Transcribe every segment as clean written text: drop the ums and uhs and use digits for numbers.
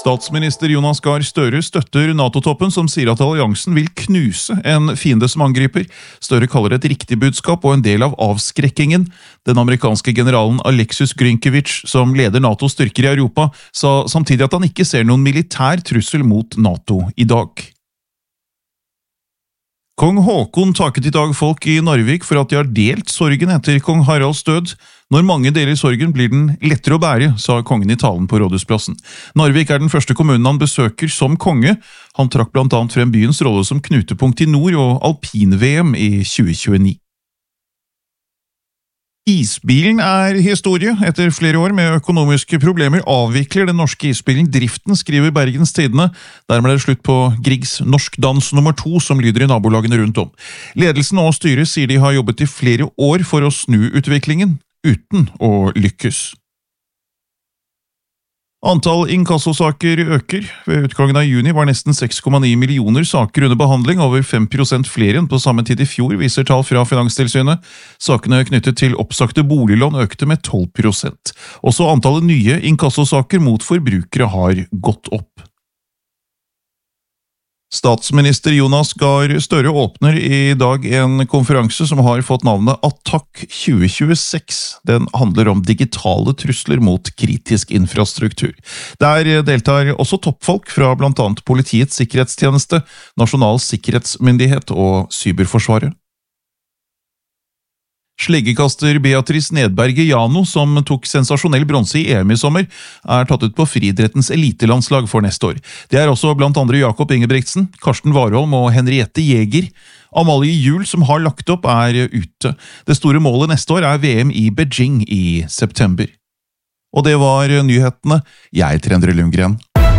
Statsminister Jonas Gahr Støre støtter NATO-toppen som sier at alliansen vil knuse en fiende som angriper. Støre kaller det et riktig budskap og en del av avskrekkingen. Den amerikanske generalen Alexis Grynkevich, som leder NATOs styrker i Europa, sa samtidig at han ikke ser noen militær trussel mot NATO i dag. Kong Håkon takket i dag folk i Narvik for at de har delt sorgen etter kong Haralds død. Når mange deler sorgen blir den lettere å bære, sa kongen i talen på Rådhusplassen. Narvik er den første kommunen han besøker som konge. Han trakk blant annet frem byens rolle som knutepunkt i nord og alpin-VM i 2029. Isbilen er historie. Etter flere år med økonomiske problemer avvikler den norske isbilen driften, skriver Bergens Tidende. Dermed er det slutt på Griegs Norsk Dans nummer 2, som lyder i nabolagene rundt om. Ledelsen og styret sier de har jobbet i flere år for å snu utviklingen, uten å lykkes. Antall inkassosaker øker. Ved utgangen av juni var nesten 6,9 millioner saker under behandling, over 5% flere enn på samme tid i fjor, viser tall fra Finanstilsynet. Sakene knyttet til oppsagte boliglån økte med 12%. Også antallet nye inkassosaker mot forbrukere har gått opp. Statsminister Jonas Gahr Støre åpner i dag en konferanse som har fått navnet Attakk 2026. Den handler om digitale trusler mot kritisk infrastruktur. Der deltar også toppfolk fra blant annet Politiets sikkerhetstjeneste, Nasjonal sikkerhetsmyndighet og Cyberforsvaret. Sleggekaster Beatrice Nedberge Jano, som tok sensasjonell bronse i EM i sommer, er tatt ut på friidrettens elitelandslag for neste år. Det er også blant andre Jakob Ingebrigtsen, Karsten Warholm og Henriette Jæger. Amalie Juel, som har lagt opp, er ute. Det store målet neste år er VM i Beijing i september. Og det var nyhetene. Jeg er Endre Lundgren.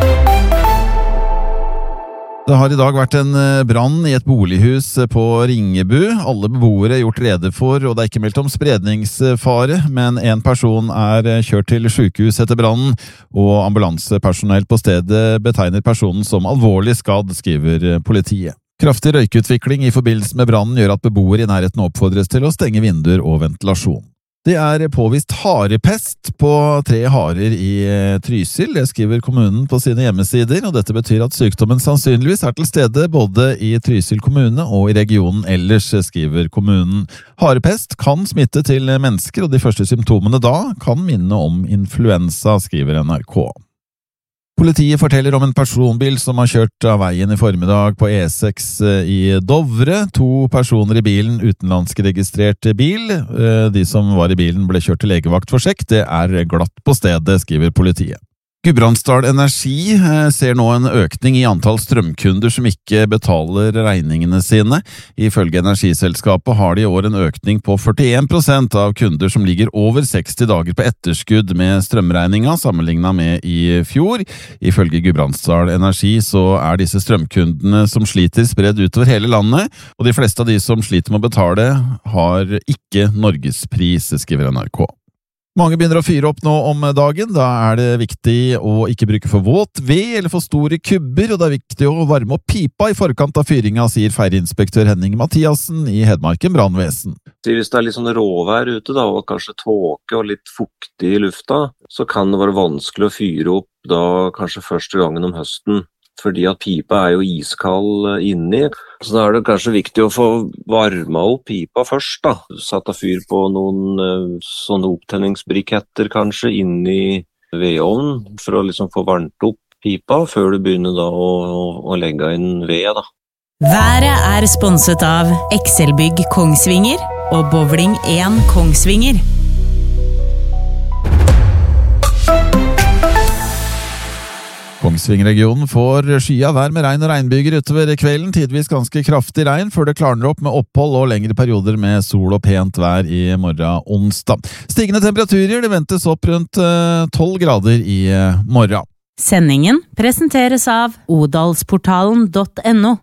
Det har i dag vært en brann i et bolighus på Ringebu. Alle beboere er gjort rede for, og det er ikke meldt om spredningsfare, men en person er kjørt til sykehus etter brannen, og ambulansepersonell på stedet betegner personen som alvorlig skadd, skriver politiet. Kraftig røykutvikling i forbindelse med brannen gjør at beboere i nærheten oppfordres til å stenge vinduer og ventilasjon. Det er påvist harepest på 3 harer i Trysil, det skriver kommunen på sine hjemmesider, og dette betyr at sykdommen sannsynligvis er til stede både i Trysil kommune og i regionen ellers, skriver kommunen. Harepest kan smitte til mennesker, og de første symptomene da kan minne om influensa, skriver NRK. Politiet forteller om en personbil som har kjørt av veien i formiddag på E6 i Dovre. 2 personer i bilen, utenlandsk registrert bil. De som var i bilen ble kjørt til legevakt for sjekk. Det er glatt på stedet, skriver politiet. Gudbrandsdal Energi ser nå en økning i antall strømkunder som ikke betaler regningene sine. Ifølge energiselskapet har de i år en økning på 41% av kunder som ligger over 60 dager på etterskudd med strømregninga sammenlignet med i fjor. Ifølge Gudbrandsdal Energi så er disse strømkundene som sliter spredd utover hele landet, og de fleste av de som sliter med å betale har ikke norgespris, skriver NRK. Mange begynner å fyre opp nå om dagen. Da er det viktig å ikke bruke for våt ved eller for store kubber, og det er viktig å varme opp pipa i forkant av fyringa, sier feirinspektør Henning Mathiassen i Hedmarken brannvesen. Hvis det er litt sånn råvær ute da, og kanskje tåke og litt fuktig i lufta, så kan det være vanskelig å fyre opp da kanskje første gangen om høsten. Fordi at pipa er jo iskald inni, så da er det kanskje viktig å få varma opp pipa først da. Satt av fyr på noen sånne opptenningsbriketter kanskje inni vedovnen, for å liksom få varmt opp pipa før du begynner da å legge inn ved da. Været er sponset av Excelbygg Kongsvinger og Bowling 1 Kongsvinger. Kongsvinger-regionen får skya vær med regn og regnbyger utover kvelden, tidvis ganske kraftig regn, før det klarner opp med opphold og lengre perioder med sol og pent vær i morgen onsdag. Stigende temperaturer, det ventes opp rundt 12 grader i morgen. Sendingen presenteres av odalsportalen.no.